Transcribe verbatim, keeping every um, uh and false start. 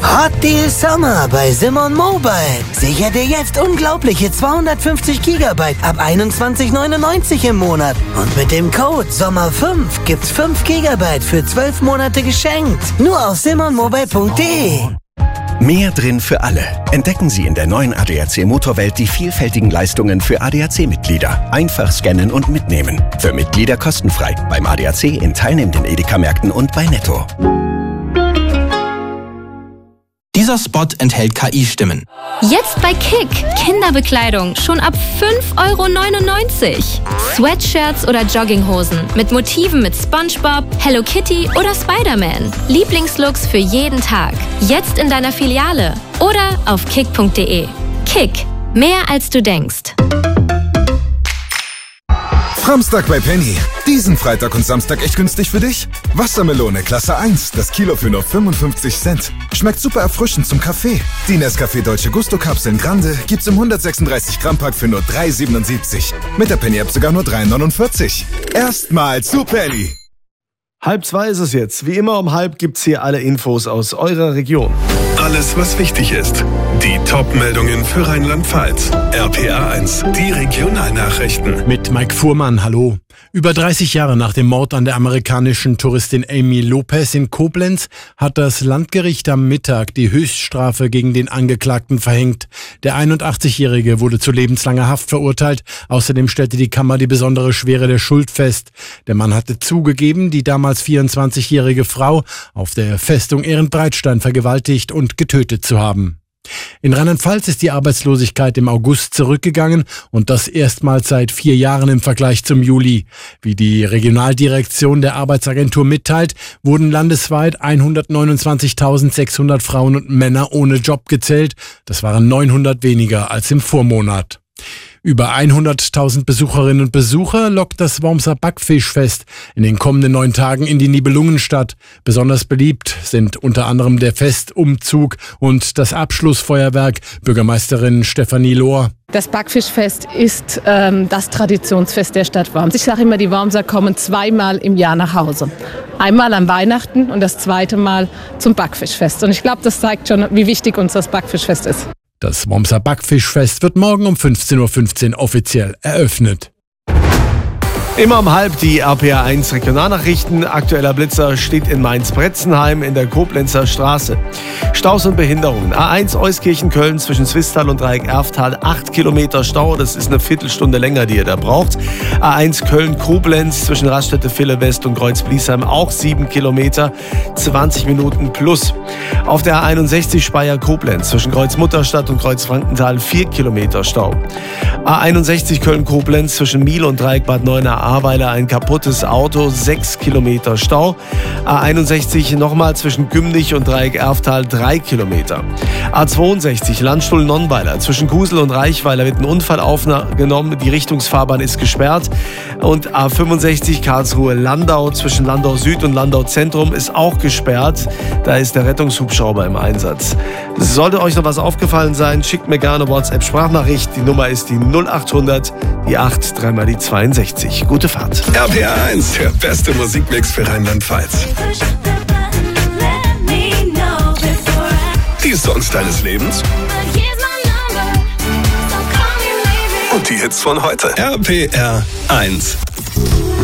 Hot Deal Summer bei Simon Mobile. Sicher dir jetzt unglaubliche zweihundertfünfzig Gigabyte ab einundzwanzig neunundneunzig im Monat. Und mit dem Code Sommer fünf gibt's fünf Gigabyte für zwölf Monate geschenkt. Nur auf simon mobile punkt de. Mehr drin für alle. Entdecken Sie in der neuen A D A C Motorwelt die vielfältigen Leistungen für A D A C-Mitglieder. Einfach scannen und mitnehmen. Für Mitglieder kostenfrei. Beim A D A C in teilnehmenden Edeka-Märkten und bei Netto. Dieser Spot enthält K I-Stimmen. Jetzt bei Kick. Kinderbekleidung schon ab fünf Euro neunundneunzig. Sweatshirts oder Jogginghosen mit Motiven mit SpongeBob, Hello Kitty oder Spider-Man. Lieblingslooks für jeden Tag. Jetzt in deiner Filiale oder auf kick punkt de. Kick. Mehr als du denkst. Samstag bei Penny. Diesen Freitag und Samstag echt günstig für dich? Wassermelone Klasse eins, das Kilo für nur fünfundfünfzig Cent. Schmeckt super erfrischend zum Kaffee. Die Nescafé Dolce Gusto Kapseln Grande gibt's im hundertsechsunddreißig Gramm Pack für nur drei siebenundsiebzig. Mit der Penny App sogar nur drei neunundvierzig. Erstmal zu Penny. Halb zwei ist es jetzt. Wie immer um halb gibt's hier alle Infos aus eurer Region. Alles, was wichtig ist. Die Top-Meldungen für Rheinland-Pfalz. R P A eins, die Regionalnachrichten. Mit Mike Fuhrmann, hallo. Über dreißig Jahre nach dem Mord an der amerikanischen Touristin Amy Lopez in Koblenz hat das Landgericht am Mittag die Höchststrafe gegen den Angeklagten verhängt. Der einundachtzigjährige wurde zu lebenslanger Haft verurteilt. Außerdem stellte die Kammer die besondere Schwere der Schuld fest. Der Mann hatte zugegeben, die damals vierundzwanzigjährige Frau auf der Festung Ehrenbreitstein vergewaltigt und getötet zu haben. In Rheinland-Pfalz ist die Arbeitslosigkeit im August zurückgegangen und das erstmals seit vier Jahren im Vergleich zum Juli. Wie die Regionaldirektion der Arbeitsagentur mitteilt, wurden landesweit hundertneunundzwanzigtausendsechshundert Frauen und Männer ohne Job gezählt. Das waren neunhundert weniger als im Vormonat. Über hunderttausend Besucherinnen und Besucher lockt das Wormser Backfischfest in den kommenden neun Tagen in die Nibelungenstadt. Besonders beliebt sind unter anderem der Festumzug und das Abschlussfeuerwerk. Bürgermeisterin Stefanie Lohr. Das Backfischfest ist ähm, das Traditionsfest der Stadt Worms. Ich sage immer, die Wormser kommen zweimal im Jahr nach Hause. Einmal an Weihnachten und das zweite Mal zum Backfischfest. Und ich glaube, das zeigt schon, wie wichtig uns das Backfischfest ist. Das Wormser Backfischfest wird morgen um fünfzehn Uhr fünfzehn offiziell eröffnet. Immer um halb die R P A eins Regionalnachrichten. Aktueller Blitzer steht in Mainz-Bretzenheim in der Koblenzer Straße. Staus und Behinderungen. A eins Euskirchen-Köln zwischen Zwistal und Dreieck-Erftal. acht Kilometer Stau, das ist eine Viertelstunde länger, die ihr da braucht. A eins Köln-Koblenz zwischen Raststätte-Villewest und Kreuz-Bliesheim auch sieben Kilometer, zwanzig Minuten plus. Auf der A einundsechzig Speyer-Koblenz zwischen Kreuz-Mutterstadt und Kreuz-Frankenthal vier Kilometer Stau. A einundsechzig Köln-Koblenz zwischen Miel und Dreieck-Bad Neuenahr Ahrweiler ein kaputtes Auto, sechs Kilometer Stau. A einundsechzig nochmal zwischen Gümnich und Dreieck-Erftal, drei Kilometer. A zweiundsechzig Landstuhl-Nonnweiler zwischen Kusel und Reichweiler wird ein Unfall aufgenommen, die Richtungsfahrbahn ist gesperrt. Und A fünfundsechzig Karlsruhe-Landau zwischen Landau Süd und Landau Zentrum ist auch gesperrt. Da ist der Rettungshubschrauber im Einsatz. Sollte euch noch was aufgefallen sein, schickt mir gerne WhatsApp-Sprachnachricht. Die Nummer ist die null achthundert, die acht, dreimal die zweiundsechzig. Gute Fahrt. R P A eins, der beste Musikmix für Rheinland-Pfalz. Die Songs deines Lebens und die Hits von heute. R P R eins.